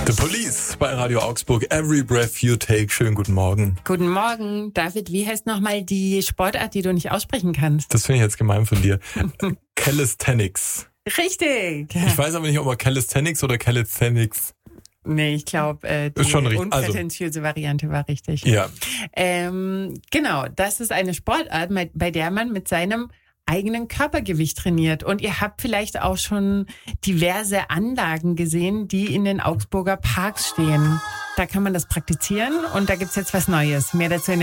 The Police bei Radio Augsburg. Every breath you take. Schönen guten Morgen. Guten Morgen. David, wie heißt nochmal die Sportart, die du nicht aussprechen kannst? Das finde ich jetzt gemein von dir. Calisthenics. Richtig. Ich weiß aber nicht, ob man Calisthenics oder Calisthenics. Nee, ich glaube, die unprätentiöse Variante war richtig. Ja. Genau, das ist eine Sportart, bei der man mit seinem eigenen Körpergewicht trainiert. Und ihr habt vielleicht auch schon diverse Anlagen gesehen, die in den Augsburger Parks stehen. Da kann man das praktizieren und da gibt's jetzt was Neues. Mehr dazu in